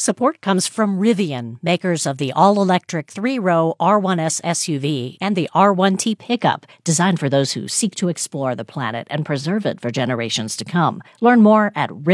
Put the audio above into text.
Support comes from Rivian, makers of the all-electric 3-row R1S SUV and the R1T pickup, designed for those who seek to explore the planet and preserve it for generations to come. Learn more at